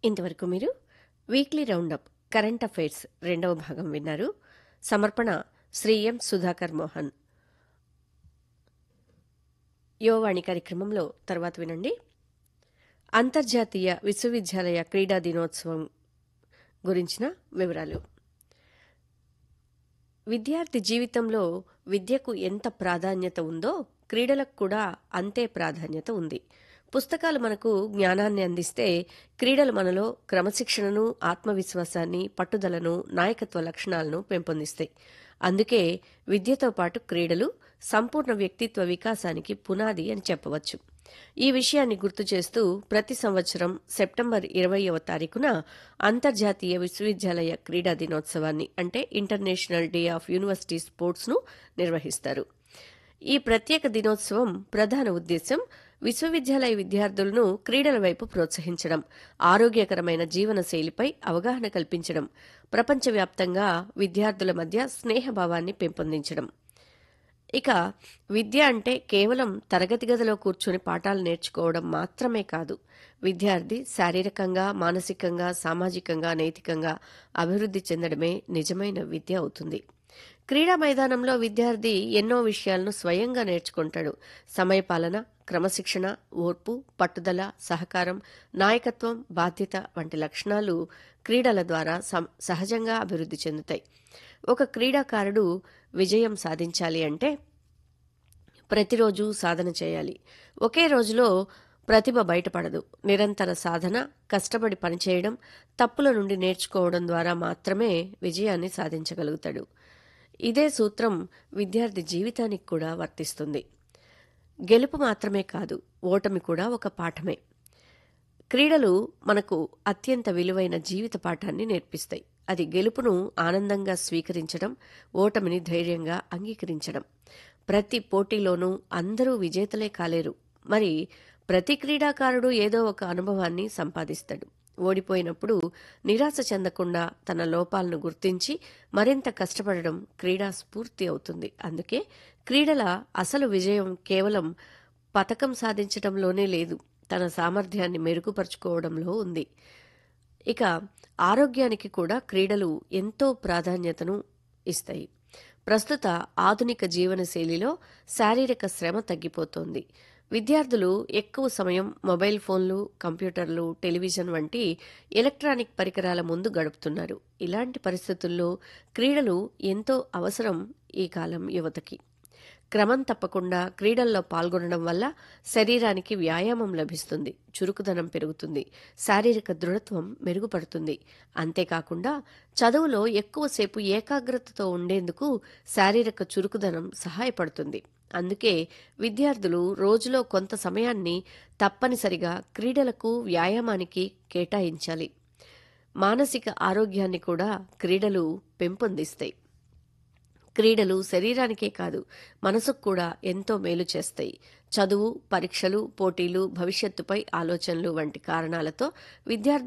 ఇంతవరకు మీరు weekly round up current affairs రెండవ భాగం విన్నారు. సమర్పణ శ్రీ ఎం సుధాకర్ మోహన్. యువవాణి కార్యక్రమంలో తర్వాత వినండి. అంతర్జాతీయ విశ్వవిద్యాలయ క్రీడా దినోత్సవం గురించిన వివరాలు. విద్యార్థి జీవితంలో విద్యకు ఎంత ప్రాధాన్యత ఉందో క్రీడలకు కూడా అంతే ప్రాధాన్యత ఉంది. పుస్తకాలు మనకు జ్ఞానాన్ని అందిస్తే క్రీడలు మనలో క్రమశిక్షణను, ఆత్మవిశ్వాసాన్ని, పట్టుదలను, నాయకత్వ లక్షణాలను పెంపొందిస్తాయి. అందుకే విద్యతో పాటు క్రీడలు సంపూర్ణ వ్యక్తిత్వ వికాసానికి పునాది అని చెప్పవచ్చు. ఈ విషయాన్ని గుర్తు చేస్తూ ప్రతి సంవత్సరం సెప్టెంబర్ 20వ తారీఖున అంతర్జాతీయ విశ్వవిద్యాలయ క్రీడా దినోత్సవాన్ని అంటే ఇంటర్నేషనల్ డే ఆఫ్ యూనివర్సిటీ స్పోర్ట్స్ను నిర్వహిస్తారు. ఈ ప్రత్యేక దినోత్సవం ప్రధాన ఉద్దేశం విశ్వవిద్యాలయ విద్యార్థులను క్రీడల వైపు ప్రోత్సహించడం, ఆరోగ్యకరమైన జీవన శైలిపై అవగాహన కల్పించడం, ప్రపంచవ్యాప్తంగా విద్యార్థుల మధ్య స్నేహభావాన్ని పెంపొందించడం. ఇక విద్య అంటే కేవలం తరగతి గదిలో కూర్చుని పాఠాలు నేర్చుకోవడం మాత్రమే కాదు. విద్యార్థి శారీరకంగా, మానసికంగా, సామాజికంగా, నైతికంగా అభివృద్ధి చెందడమే నిజమైన విద్య అవుతుంది. క్రీడా మైదానంలో విద్యార్థి ఎన్నో విషయాలను స్వయంగా నేర్చుకుంటాడు. సమయపాలన, క్రమశిక్షణ, ఓర్పు, పట్టుదల, సహకారం, నాయకత్వం, బాధ్యత వంటి లక్షణాలు క్రీడల ద్వారా సహజంగా అభివృద్ధి చెందుతాయి. ఒక క్రీడాకారుడు విజయం సాధించాలి అంటే ప్రతిరోజు సాధన చేయాలి. ఒకే రోజులో ప్రతిభ బయటపడదు. నిరంతర సాధన, కష్టపడి పనిచేయడం, తప్పుల నుండి నేర్చుకోవడం ద్వారా మాత్రమే విజయాన్ని సాధించగలుగుతాడు. ఇదే సూత్రం విద్యార్థి జీవితానికి కూడా వర్తిస్తుంది. గెలుపు మాత్రమే కాదు, ఓటమి కూడా ఒక పాఠమే. క్రీడలు మనకు అత్యంత విలువైన జీవిత పాఠాన్ని నేర్పిస్తాయి. అది గెలుపును ఆనందంగా స్వీకరించడం, ఓటమిని ధైర్యంగా అంగీకరించడం. ప్రతి పోటీలోనూ అందరూ విజేతలే కాలేరు. మరి ప్రతి క్రీడాకారుడు ఏదో ఒక అనుభవాన్ని సంపాదిస్తాడు. ఓడిపోయినప్పుడు నిరాశ చెందకుండా తన లోపాలను గుర్తించి మరింత కష్టపడడం క్రీడా స్ఫూర్తి అవుతుంది. అందుకే క్రీడల అసలు విజయం కేవలం పతకం సాధించడంలోనే లేదు, తన సామర్థ్యాన్ని మెరుగుపరుచుకోవడంలో ఉంది. ఇక ఆరోగ్యానికి కూడా క్రీడలు ఎంతో ప్రాధాన్యతను ఇస్తాయి. ప్రస్తుత ఆధునిక జీవనశైలిలో శారీరక శ్రమ తగ్గిపోతోంది. విద్యార్థులు ఎక్కువ సమయం మొబైల్ ఫోన్లు, కంప్యూటర్లు, టెలివిజన్ వంటి ఎలక్ట్రానిక్ పరికరాల ముందు గడుపుతున్నారు. ఇలాంటి పరిస్థితుల్లో క్రీడలు ఎంతో అవసరం ఈ కాలం యువతకి. క్రమం తప్పకుండా క్రీడల్లో పాల్గొనడం వల్ల శరీరానికి వ్యాయామం లభిస్తుంది, చురుకుదనం పెరుగుతుంది, శారీరక దృఢత్వం మెరుగుపడుతుంది. అంతేకాకుండా చదువులో ఎక్కువసేపు ఏకాగ్రతతో ఉండేందుకు శారీరక చురుకుదనం సహాయపడుతుంది. అందుకే విద్యార్థులు రోజులో కొంత సమయాన్ని తప్పనిసరిగా క్రీడలకు, వ్యాయామానికి కేటాయించాలి. మానసిక ఆరోగ్యాన్ని కూడా క్రీడలు పెంపొందిస్తాయి. క్రీడలు శరీరానికే కాదు, మనసుకు కూడా ఎంతో మేలు చేస్తాయి. చదువు, పరీక్షలు, పోటీలు, భవిష్యత్తుపై ఆలోచనలు వంటి కారణాలతో విద్యార్థులు